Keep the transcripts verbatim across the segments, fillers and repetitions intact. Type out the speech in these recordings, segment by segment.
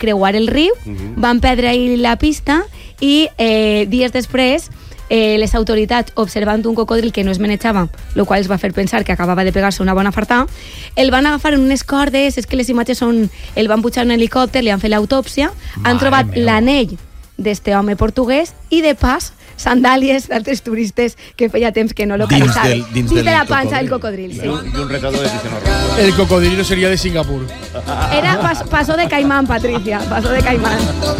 creuar el riu, uh-huh. van perdre ahir la pista i eh, dies després eh, les autoritats, observant un cocodril que no es manejava, el qual els va fer pensar que acabava de pegar-se una bona fartà, el van agafar en unes cordes, és que les imatges són... El van pujar en un helicòpter, li han fet l'autòpsia, han trobat meu. l'anell d'este home portuguès i, de pas, sandàlies d'altres turistes que feia temps que no localitzaven. Dins, del, dins, dins de la panxa del cocodril, sí. Y un retrato de Cristiano Ronaldo. El cocodrilo sería de Singapur. Era pas, paso de caimán, Patricia, paso de caimán.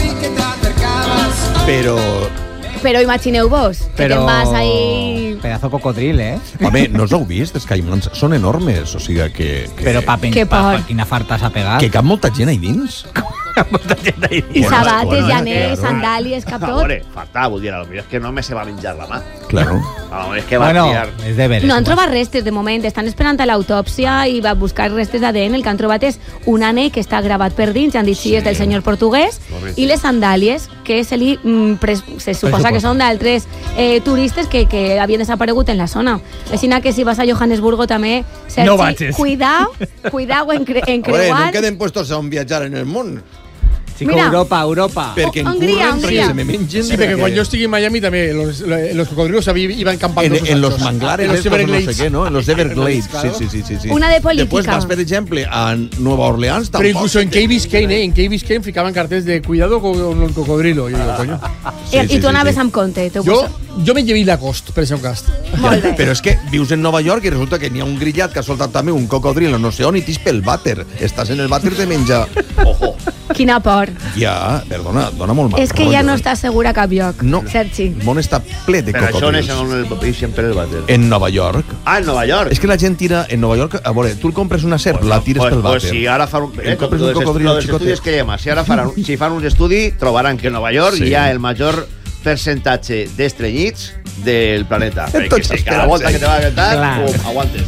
Però... Però imagineu-vos que Però... te'n vas ahí... Pedazo cocodril, eh? Home, no us heu vist? Els caimans són enormes, o sigui que... que... Però pa, pa, pa, pa quina farta s'ha pegat. Que cap molta gent ahí dins. molta gent ahí dins. I sabates, llaners, sandàlies, cap tot. Claro, farta, vull dir, a lo millor és que no me se va menjar la mà. Claro. A lo millor és que va bueno, tirar... és de veres. No han trobat restes, de moment. Estan esperant a l'autòpsia i va buscar restes d'A D N. El que han trobat és un anell que està gravat per dins, han dit sí, és del senyor portuguès, correcte. I les sandàlies, que se li mm, pres, se suposa que són d'altres eh, turistes que, que havien desaparegut en la zona. Així que si vas a Johannesburgo també, Sergi, no vagis. Cuidao, cuidao en, cre en creuar. Oye, no queden puestos a un viatjar en el món. Chico, Mira, Europa, Europa. Perquè en Hongria, curren, Hongria. se me mengen... Sí, perquè quan jo estigui en Miami també los, los cocodrilos iban campando. En, en los manglares, en los Everglades. no sé qué, ¿no? En los Everglades. Sí, sí, sí, sí, sí. Una de política. Después vas, per exemple, a Nueva Orleans. Pero incluso en Key Biscayne, ¿eh? En Key Biscayne ficaban carteles de cuidado con el cocodrilo. Yo digo, coño. Sí, I, sí, I tu anaves sí, sí. amb compte. Jo, jo me llevé l'agost, per ser un cast. Molt bé. Però és que vius en Nova York i resulta que n'hi ha un grillat que ha soltat també un cocodrilo, no sé on, i t'ispe el vàter. Estàs en el vàter de menjar. Ojo. Quina por. Ja, perdona, dona molt mal. És que ja no està segura a cap lloc, no, Sergi. El món està ple de Però cocodrils. això no és on el sempre el vàter. En Nova York. Ah, en Nova York. És que la gent tira en Nova York, a veure, tu el compres una serp, pues, la tires pues, pel vàter. Pues si ara fan un, eh, compres un cocodrilo los estudios que llama, si ara faran, si fan un estudi, trobaran que en Nova York sí. hi ha el major percentatge d'estrenyits del planeta. Perquè si cada volta que te va a cantar, um, aguantes.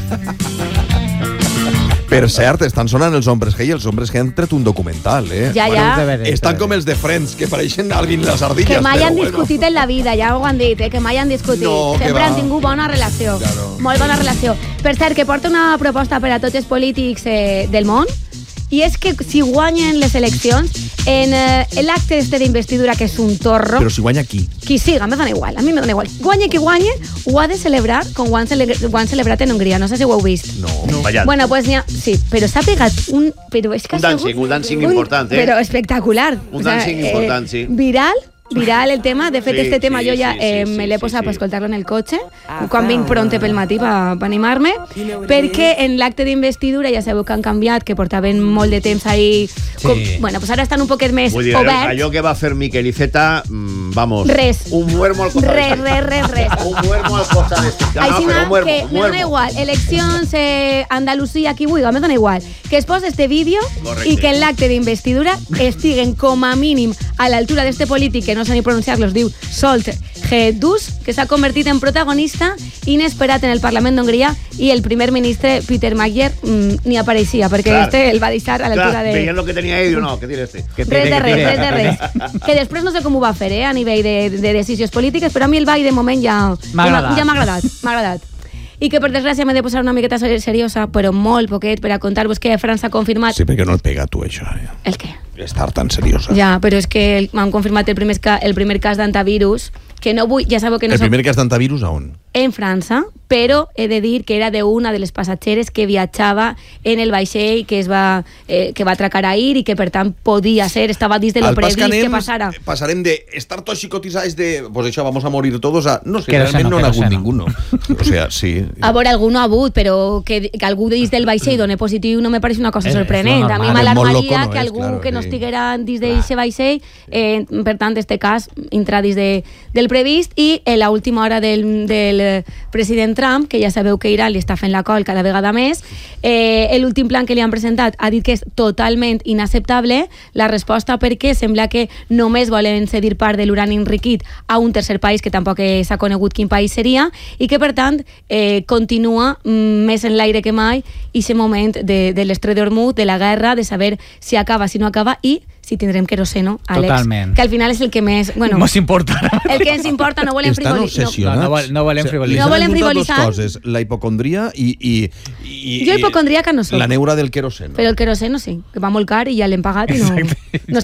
Per cert, estan sonant els Hombres G i els Hombres G han tret un documental, eh? Ja, ja. Bueno, estan com els de Friends, que pareixen Alvin i les ardilles. Que mai han bueno. discutit en la vida, ja ho han dit, eh? Que mai han discutit. No, Sempre va. han tingut bona relació. Claro. Molt bona relació. Per cert, que porta una proposta per a tots els polítics eh, del món, i és que si guanyen les eleccions, en eh, l'acte este d'investidura, que és un torro... Però si guanya qui? Qui siga, me dona igual, a mi me dona igual. Guanye qui guanye, ho ha de celebrar com ho han, cele ho han celebrat en Hongria. No sé si ho heu vist. No. no. Ballant. Bueno, pues n'hi ha... Sí, però s'ha pegat un... Però és que un dancing, un dancing un, important, eh? Però espectacular. Un dancing o sea, important, sí. Eh, viral, viral el tema. De fet, sí, este tema sí, jo ja sí, eh, sí, me l'he sí, posat sí. per escoltar-lo en el cotxe, quan vinc pronte pel matí per animar-me, perquè en l'acte d'investidura ja sabeu que han canviat, que portaven molt de temps ahí... Sí. Com, bueno, pues ara estan un poquet més dir, oberts. Allò que va fer Miquel Iceta, mmm, vamos... Res. Un muermo al costat. Res, res, res, res. Un muermo al costat. No, Així no, no, muermo, que un me dona muermo. igual. Eleccions, eh, Andalusia, aquí vulgui, me dona igual. Que es posa este vídeo Correcte. i que en l'acte d'investidura estiguen com a mínim a l'altura d'este polític, que no sé ni pronunciar-lo, es diu Solt Gedus, que s'ha convertit en protagonista inesperat en el Parlament d'Hongria, i el primer ministre Peter Magyar mm, ni apareixia, perquè Clar. este el va deixar a l'altura Clar, de... veient lo que tenia ell, no, que tira este. Que Res tire, de que res, tire. res de res. Que després no sé com ho va fer, eh, a nivell de, de decisions polítiques, però a mi el ball de moment ja M'ha agradat. ja m'ha agradat. M'ha agradat. I que per desgràcia m'he de posar una miqueta seriosa, però molt poquet, per a contar-vos que França ha confirmat... Sí, perquè no et pega tu, això. Eh? El què? Estar tan seriosa. Ja, però és que m'han confirmat el primer, el primer cas d'antivirus, que no vull, ja sabeu que no El soc... primer cas d'antivirus a on? En França, però he de dir que era d'una de les passatgeres que viatjava en el vaixell que es va, eh, que va atracar ahir i que per tant podia ser, estava dins de lo Al pas previst que, anem, que passara. Passarem de estar tots xicotitzats de, pues això, vamos a morir todos, a, no sé, Queroseno, realment no n'ha hagut queroseno. ninguno. O sea, sí. A veure, algú no ha hagut, però que, que algú dins del vaixell doni positiu no me pareix una cosa És- és sorprenent. lo A mi normal. m'alarmaria Molt loco no que és, algú claro, que no sí. estiguera dins d'aquest vaixell, eh, per tant, este cas entra dins de, del previst, i en l'última hora del, del eh, president Trump, que ja sabeu que Iran li està fent la col cada vegada més, eh, l'últim plan que li han presentat ha dit que és totalment inacceptable la resposta, perquè sembla que només volen cedir part de l'urani enriquit a un tercer país, que tampoc s'ha conegut quin país seria, i que per tant eh, continua mm, més en l'aire que mai i aquest moment de, de l'estret d'Hormuz, de la guerra, de saber si acaba, si no acaba, i si tindrem queroseno, Àlex. Totalment. Que al final és el que més... Bueno, Mos importa. el que ens importa, no volem Estan frivolitzar. obsessionats. No, no vol- no volem frivolitzar. No volem Dos frivolitzar. coses, la hipocondria i... i, i Jo hipocondríaca no soc. La neura del queroseno. Però el queroseno sí, que va molt car i ja l'hem pagat i no, no